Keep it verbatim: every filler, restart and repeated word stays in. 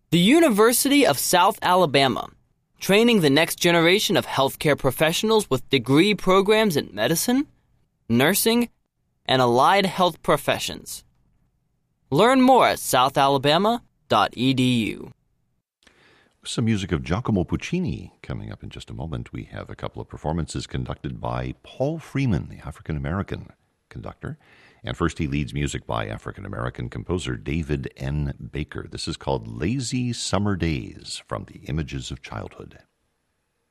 The University of South Alabama, training the next generation of healthcare professionals with degree programs in medicine, nursing, and allied health professions. Learn more at south alabama dot e d u. Some music of Giacomo Puccini coming up in just a moment. We have a couple of performances conducted by Paul Freeman, the African-American conductor. And first he leads music by African-American composer David N. Baker. This is called Lazy Summer Days from the Images of Childhood.